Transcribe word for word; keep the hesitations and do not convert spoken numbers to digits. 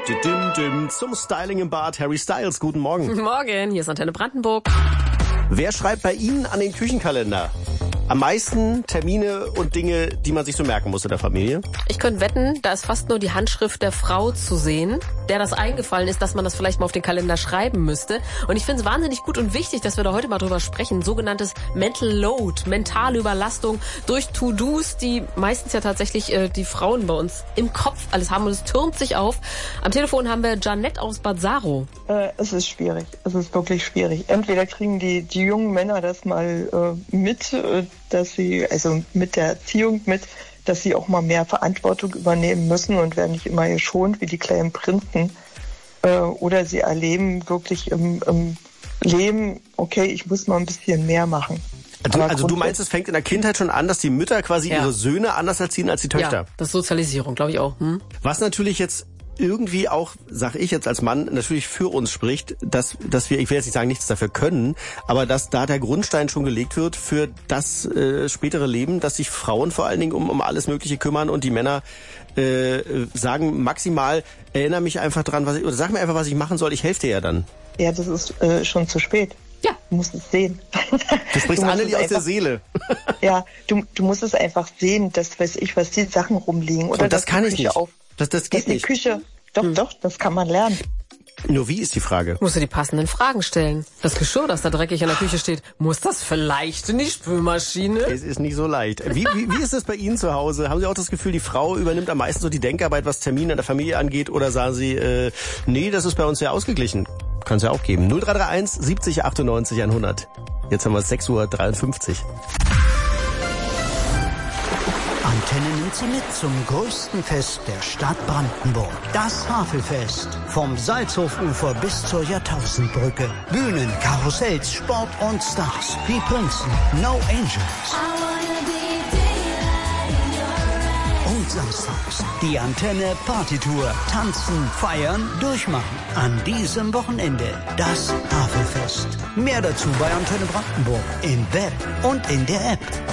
Dim, dim, zum Styling im Bad. Harry Styles, guten Morgen. Guten Morgen, hier ist Antenne Brandenburg. Wer schreibt bei Ihnen an den Küchenkalender am meisten Termine und Dinge, die man sich so merken muss in der Familie? Ich könnte wetten, da ist fast nur die Handschrift der Frau zu sehen, der das eingefallen ist, dass man das vielleicht mal auf den Kalender schreiben müsste. Und ich finde es wahnsinnig gut und wichtig, dass wir da heute mal drüber sprechen. Sogenanntes Mental Load, mentale Überlastung durch To-Dos, die meistens ja tatsächlich äh, die Frauen bei uns im Kopf alles haben. Und es türmt sich auf. Am Telefon haben wir Janette aus Bad Saro. Äh, es ist schwierig. Es ist wirklich schwierig. Entweder kriegen die, die jungen Männer das mal äh, mit, äh, dass sie, also mit der Erziehung mit, dass sie auch mal mehr Verantwortung übernehmen müssen und werden nicht immer geschont wie die kleinen Prinzen. Äh, oder sie erleben wirklich im, im Leben, okay, ich muss mal ein bisschen mehr machen. Also, also du meinst, es fängt in der Kindheit schon an, dass die Mütter quasi ja. ihre Söhne anders erziehen als die Töchter? Ja, das ist Sozialisierung, glaube ich auch. Hm? Was natürlich jetzt irgendwie auch, sag ich jetzt als Mann, natürlich für uns spricht, dass dass wir, ich will jetzt nicht sagen, nichts dafür können, aber dass da der Grundstein schon gelegt wird für das äh, spätere Leben, dass sich Frauen vor allen Dingen um, um alles Mögliche kümmern und die Männer äh, sagen maximal, erinnere mich einfach dran, was ich, oder sag mir einfach, was ich machen soll, ich helfe dir ja dann. Ja, das ist äh, schon zu spät. Ja. Du musst es sehen. Du sprichst Annelie aus der Seele. Ja, du, du musst es einfach sehen, dass, weiß ich, was die Sachen rumliegen. Oder und das kann ich nicht. Auf, das, das geht die nicht. Küche, doch, hm. doch, das kann man lernen. Nur wie ist die Frage? Musst du die passenden Fragen stellen. Das Geschirr, das da dreckig in der Küche steht, muss das vielleicht in die Spülmaschine? Es ist nicht so leicht. Wie, wie, wie ist das bei Ihnen zu Hause? Haben Sie auch das Gefühl, die Frau übernimmt am meisten so die Denkarbeit, was Termine in der Familie angeht? Oder sagen Sie, äh, nee, das ist bei uns sehr ausgeglichen? Kann es ja auch geben. null drei drei eins siebzig achtundneunzig hundert. Jetzt haben wir sechs Uhr dreiundfünfzig. Antenne nimmt Sie mit zum größten Fest der Stadt Brandenburg. Das Havelfest. Vom Salzhofufer bis zur Jahrtausendbrücke. Bühnen, Karussells, Sport und Stars. Wie Prinzen, No Angels. Und samstags die Antenne Partytour. Tanzen, feiern, durchmachen. An diesem Wochenende das Havelfest. Mehr dazu bei Antenne Brandenburg. Im Web und in der App.